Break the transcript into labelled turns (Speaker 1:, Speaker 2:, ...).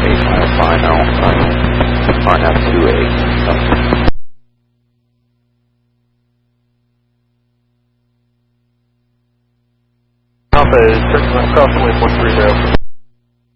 Speaker 1: final, RNF28.
Speaker 2: Alpha is turning crossing way 130.